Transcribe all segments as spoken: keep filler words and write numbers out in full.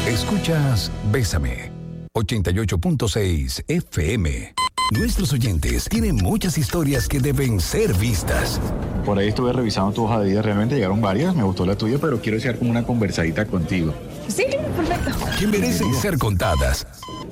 Escuchas Bésame, ochenta y ocho punto seis F M. Nuestros oyentes tienen muchas historias que deben ser vistas. Por ahí estuve revisando tu hoja de vida, realmente llegaron varias, me gustó la tuya, pero quiero hacer como una conversadita contigo. Sí, perfecto. Que merecen ser contadas.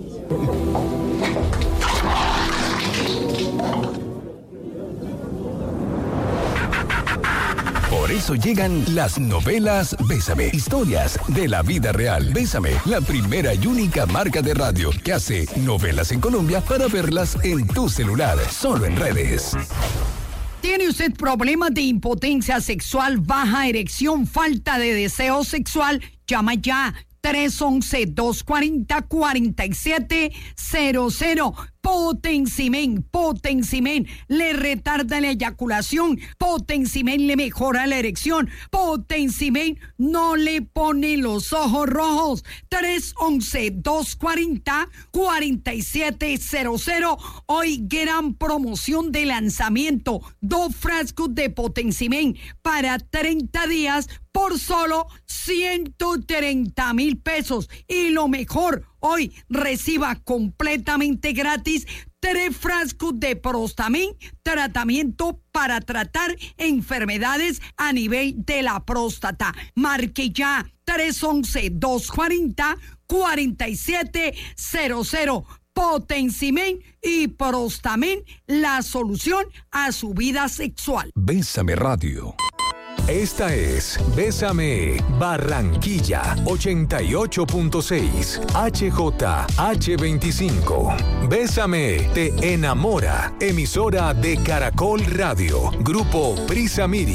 Por eso llegan las novelas Bésame, historias de la vida real. Bésame, la primera y única marca de radio que hace novelas en Colombia para verlas en tu celular, solo en redes. ¿Tiene usted problemas de impotencia sexual, baja erección, falta de deseo sexual? Llama ya. tres once, dos cuarenta, cuarenta y siete cero cero. Potencimen, Potencimen le retarda la eyaculación, Potencimen le mejora la erección, Potencimen no le pone los ojos rojos. tres once, dos cuarenta, cuarenta y siete cero cero. Hoy gran promoción de lanzamiento, dos frascos de Potencimen para treinta días por solo ciento treinta mil pesos. Y lo mejor, hoy reciba completamente gratis tres frascos de Prostamin, tratamiento para tratar enfermedades a nivel de la próstata. Marque ya tres once, dos cuarenta, cuarenta y siete cero cero. Potencimen y Prostamin, la solución a su vida sexual. Bésame Radio. Esta es Bésame Barranquilla ochenta y ocho punto seis H J H veinticinco. Bésame te enamora. Emisora de Caracol Radio. Grupo Prisa Media.